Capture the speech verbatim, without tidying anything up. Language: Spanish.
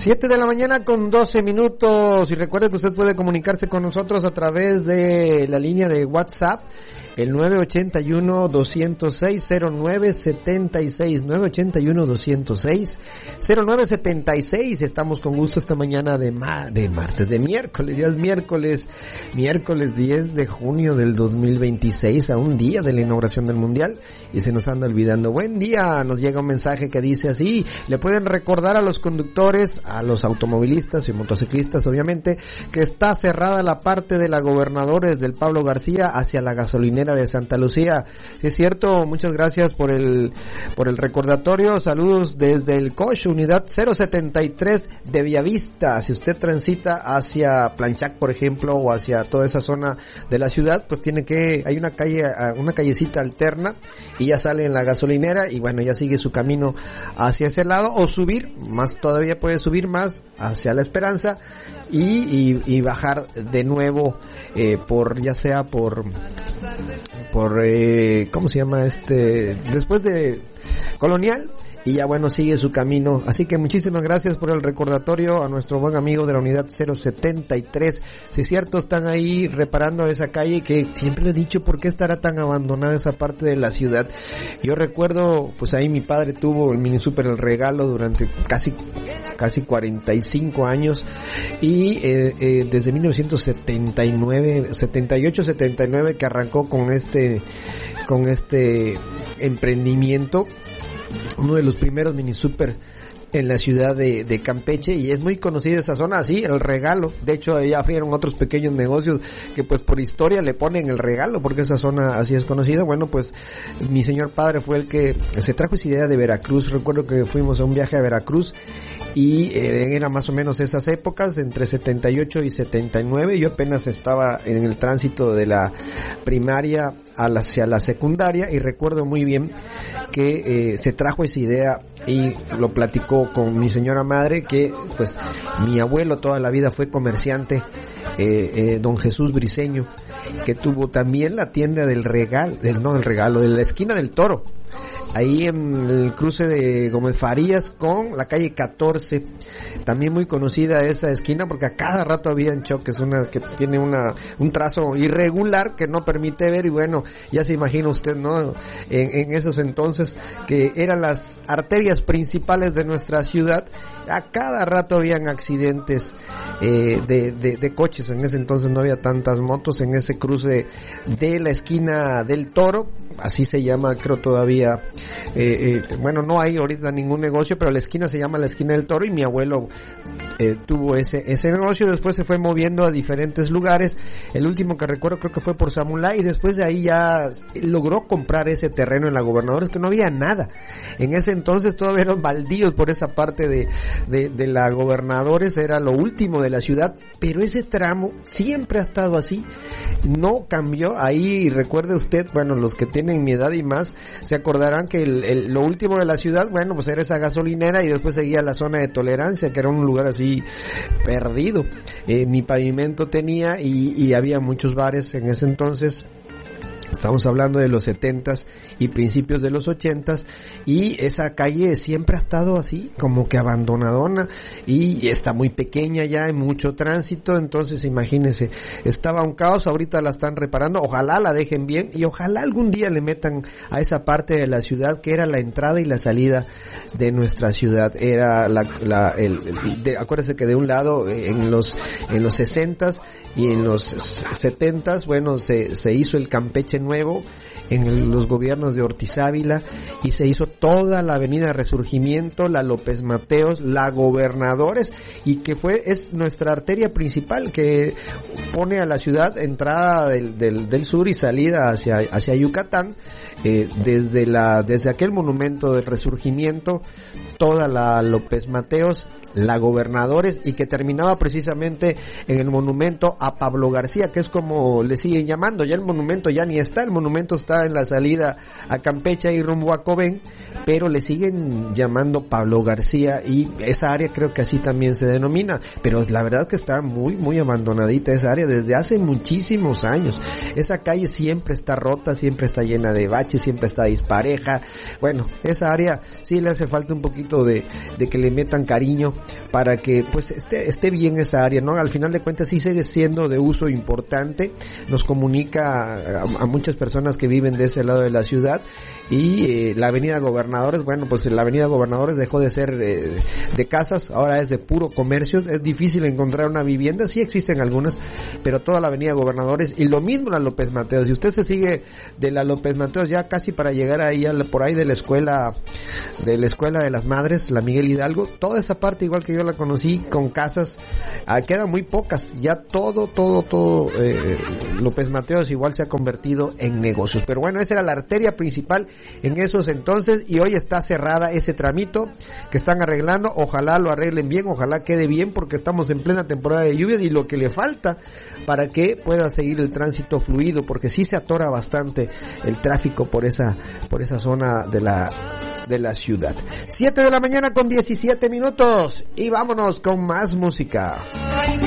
Siete de la mañana con doce minutos, y recuerde que usted puede comunicarse con nosotros a través de la línea de WhatsApp, el nueve ocho uno, dos cero seis, cero nueve siete seis, nueve ocho uno, dos cero seis, cero nueve siete seis. Estamos con gusto esta mañana de ma de martes, de miércoles, ya es miércoles, miércoles diez de junio del dos mil veintiséis, a un día de la inauguración del Mundial, y se nos anda olvidando. Buen día, nos llega un mensaje que dice así: le pueden recordar a los conductores, a los automovilistas y motociclistas, obviamente, que está cerrada la parte de la Gobernadores del Pablo García hacia la gasolinera de Santa Lucía. Sí, es cierto, muchas gracias por el por el recordatorio. Saludos desde el Coche, unidad cero setenta y tres de Villavista. Si usted transita hacia Planchac, por ejemplo, o hacia toda esa zona de la ciudad, pues tiene que, hay una calle, una callecita alterna, y ya sale en la gasolinera, y bueno, ya sigue su camino hacia ese lado, o subir, más todavía puede subir más hacia La Esperanza, y, y, y bajar de nuevo, eh, por, ya sea por, por, eh, ¿cómo se llama este? Después de Colonial, y ya bueno, sigue su camino. Así que muchísimas gracias por el recordatorio a nuestro buen amigo de la unidad cero setenta y tres. Si es cierto, están ahí reparando esa calle que siempre le he dicho, ¿por qué estará tan abandonada esa parte de la ciudad? Yo recuerdo, pues ahí mi padre tuvo el Mini Super El Regalo durante casi casi cuarenta y cinco años, y eh, eh, desde mil novecientos setenta y nueve, setenta y ocho, setenta y nueve que arrancó con este con este emprendimiento, uno de los primeros mini super en la ciudad de, de Campeche, y es muy conocida esa zona, así, El Regalo. De hecho, ahí abrieron otros pequeños negocios que pues por historia le ponen El Regalo, porque esa zona así es conocida. Bueno, pues mi señor padre fue el que se trajo esa idea de Veracruz. Recuerdo que fuimos a un viaje a Veracruz, y eh, era más o menos esas épocas, entre setenta y ocho y setenta y nueve. Yo apenas estaba en el tránsito de la primaria hacia la secundaria, y recuerdo muy bien que eh, se trajo esa idea y lo platicó con mi señora madre, que pues mi abuelo toda la vida fue comerciante, eh, eh, don Jesús Briceño, que tuvo también la tienda del regalo, del, no del regalo, de la esquina del Toro, ahí en el cruce de Gómez Farías con la calle catorce, también muy conocida esa esquina porque a cada rato habían choques, una que tiene una un trazo irregular que no permite ver, y bueno, ya se imagina usted, ¿no? En, en esos entonces, que eran las arterias principales de nuestra ciudad, a cada rato habían accidentes eh, de, de, de coches. En ese entonces no había tantas motos en ese cruce de la esquina del Toro, así se llama, creo todavía. Eh, eh, bueno, no hay ahorita ningún negocio, pero la esquina se llama la esquina del Toro, y mi abuelo eh, tuvo ese ese negocio. Después se fue moviendo a diferentes lugares. El último que recuerdo creo que fue por Samulá, y después de ahí ya logró comprar ese terreno en la Gobernadores, que no había nada. En ese entonces todavía eran baldíos por esa parte de, de, de la Gobernadores, era lo último de la ciudad, pero ese tramo siempre ha estado así, no cambió. Ahí recuerde usted, bueno, los que tienen mi edad y más, se acordarán que el, el, lo último de la ciudad, bueno, pues era esa gasolinera, y después seguía la zona de Tolerancia, que era un lugar así perdido, eh, ni pavimento tenía, y, y había muchos bares en ese entonces. Estamos hablando de los setentas y principios de los ochentas, y esa calle siempre ha estado así, como que abandonadona, y está muy pequeña ya, hay mucho tránsito. Entonces imagínense, estaba un caos, ahorita la están reparando, ojalá la dejen bien, y ojalá algún día le metan a esa parte de la ciudad que era la entrada y la salida de nuestra ciudad. Era la, la el, el de, acuérdense que de un lado, en los en los sesentas y en los setentas, bueno, se se hizo el Campeche Nuevo en el, los gobiernos de Ortiz Ávila, y se hizo toda la avenida Resurgimiento, la López Mateos, la Gobernadores, y que fue, es nuestra arteria principal que pone a la ciudad entrada del, del, del sur y salida hacia, hacia Yucatán, eh, desde la, desde aquel monumento del Resurgimiento, toda la López Mateos, la Gobernadores, y que terminaba precisamente en el monumento a Pablo García, que es como le siguen llamando. Ya el monumento ya ni está, el monumento está en la salida a Campeche y rumbo a Cobén, pero le siguen llamando Pablo García, y esa área creo que así también se denomina, pero la verdad que está muy muy abandonadita esa área desde hace muchísimos años. Esa calle siempre está rota, siempre está llena de baches, siempre está dispareja. Bueno, esa área sí le hace falta un poquito de, de que le metan cariño, para que pues esté, esté bien esa área, ¿no? Al final de cuentas sí sigue siendo de uso importante, nos comunica a, a muchas personas que viven de ese lado de la ciudad. Y eh, la avenida Gobernadores, bueno, pues la avenida Gobernadores dejó de ser eh, de casas, ahora es de puro comercio, es difícil encontrar una vivienda, sí existen algunas, pero toda la avenida Gobernadores, y lo mismo la López Mateos. Si usted se sigue de la López Mateos ya casi para llegar ahí a la, por ahí de la escuela, de la escuela de las madres, la Miguel Hidalgo, toda esa parte igual que yo la conocí, con casas, ah, quedan muy pocas, ya todo, todo, todo, eh, López Mateos igual se ha convertido en negocios, pero bueno, esa era la arteria principal en esos entonces, y hoy está cerrada ese tramito que están arreglando. Ojalá lo arreglen bien, ojalá quede bien, porque estamos en plena temporada de lluvias y lo que le falta para que pueda seguir el tránsito fluido, porque sí se atora bastante el tráfico por esa por esa zona de la de la ciudad. siete de la mañana con diecisiete minutos y vámonos con más música.